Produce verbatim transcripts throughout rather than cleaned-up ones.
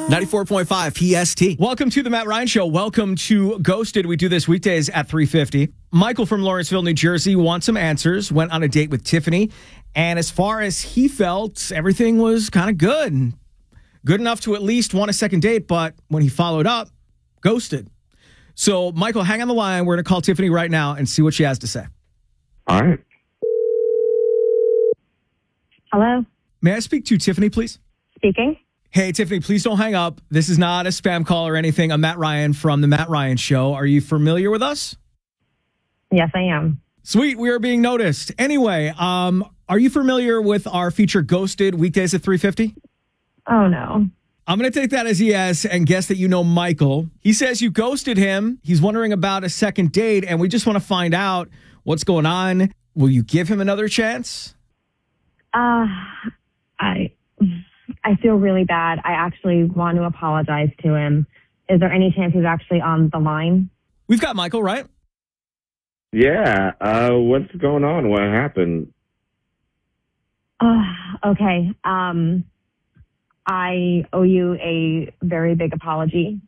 ninety-four point five P S T. Welcome to the Matt Ryan Show. Welcome to Ghosted. We do this weekdays at three fifty. Michael from Lawrenceville, New Jersey wants some answers. Went on a date with Tiffany. And as far as he felt, everything was kind of good. Good enough to at least want a second date. But when he followed up, ghosted. So, Michael, hang on the line. We're going to call Tiffany right now and see what she has to say. All right. Hello? May I speak to Tiffany, please? Speaking. Hey, Tiffany, please don't hang up. This is not a spam call or anything. I'm Matt Ryan from the Matt Ryan Show. Are you familiar with us? Yes, I am. Sweet. We are being noticed. Anyway, um, are you familiar with our feature Ghosted weekdays at three fifty? Oh, no. I'm going to take that as a yes and guess that you know Michael. He says you ghosted him. He's wondering about a second date, and we just want to find out what's going on. Will you give him another chance? Uh, I I feel really bad. I actually want to apologize to him. Is there any chance he's actually on the line? We've got Michael, right? Yeah. Uh, what's going on? What happened? Uh, okay. Um, I owe you a very big apology.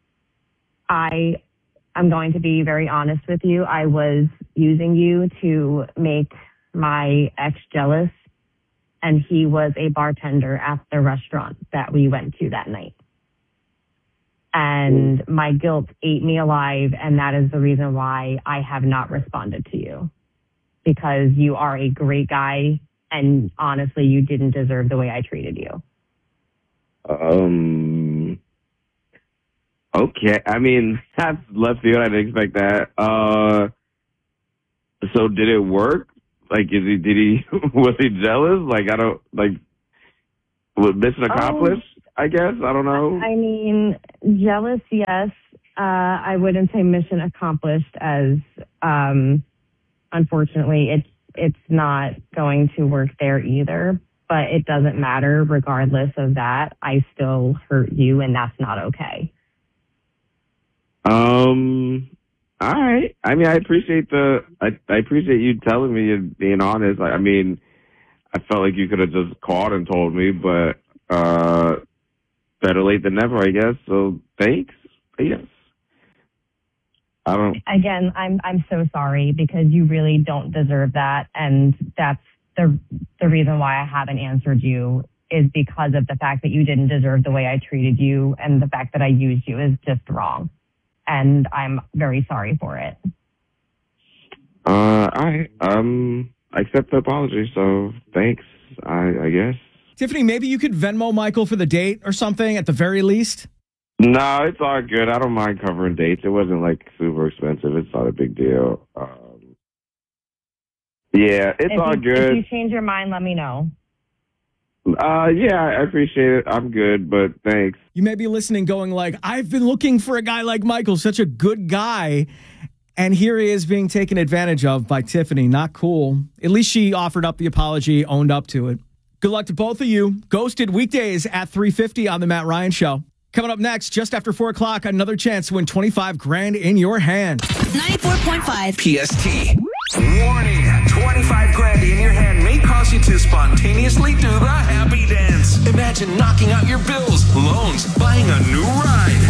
I am going to be very honest with you. I was using you to make my ex jealous, and he was a bartender at the restaurant that we went to that night. And my guilt ate me alive, and that is the reason why I have not responded to you. Because you are a great guy, and honestly, you didn't deserve the way I treated you. Um. Okay. I mean, that's left field. I didn't expect that. Uh. So did it work? Like, is he? Did he? Was he jealous? Like, I don't like. Was mission accomplished? Um, I guess I don't know. I mean, jealous, yes. Uh, I wouldn't say mission accomplished, as um, unfortunately, it's it's not going to work there either. But it doesn't matter. Regardless of that, I still hurt you, and that's not okay. Um. All right. I mean, I appreciate the. I, I appreciate you telling me and being honest. I, I mean, I felt like you could have just called and told me, but uh, better late than never, I guess. So thanks. Yes. I don't. Again, I'm I'm so sorry because you really don't deserve that, and that's the the reason why I haven't answered you is because of the fact that you didn't deserve the way I treated you, and the fact that I used you is just wrong. And I'm very sorry for it. Uh, I um, I accept the apology. So thanks. I, I guess. Tiffany, maybe you could Venmo Michael for the date or something at the very least. No, it's all good. I don't mind covering dates. It wasn't like super expensive. It's not a big deal. Um, yeah, it's if all you, good. If you change your mind, let me know. Uh, yeah, I appreciate it. I'm good, but thanks. You may be listening going like, I've been looking for a guy like Michael, such a good guy. And here he is being taken advantage of by Tiffany. Not cool. At least she offered up the apology, owned up to it. Good luck to both of you. Ghosted weekdays at three fifty on the Matt Ryan Show. Coming up next, just after four o'clock, another chance to win twenty-five grand in your hand. ninety-four point five P S T. Warning, twenty-five grand in your hand may cause you to spontaneously do the happy dance. Imagine knocking out your bills, loans, buying a new ride.